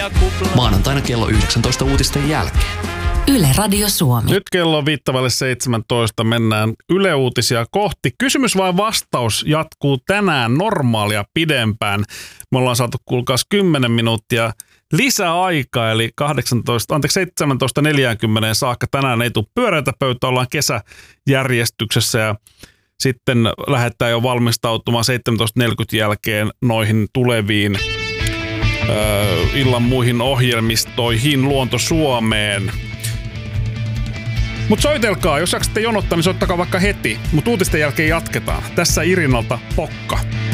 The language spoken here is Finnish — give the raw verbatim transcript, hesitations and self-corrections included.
Maanantaina kello yhdeksäntoista uutisten jälkeen. Yle Radio Suomi. Nyt kello viittavalle seitsemäntoista mennään Yle Uutisia kohti. Kysymys vai vastaus jatkuu tänään normaalia pidempään. Me ollaan saatu kuulkaas kymmenen minuuttia lisäaikaa, eli kahdeksantoista, anteeksi, seitsemäntoista neljäkymmentä saakka. Tänään ei tule pyöreitä pöytä, ollaan kesäjärjestyksessä ja sitten lähdetään jo valmistautumaan seitsemäntoista neljäkymmentä jälkeen noihin tuleviin ö, illan muihin ohjelmistoihin Luonto Suomeen. Mutta soitelkaa, jos jaksatte jonottaa, niin soittakaa vaikka heti. Mutta uutisten jälkeen jatketaan. Tässä Irinalta Pokka.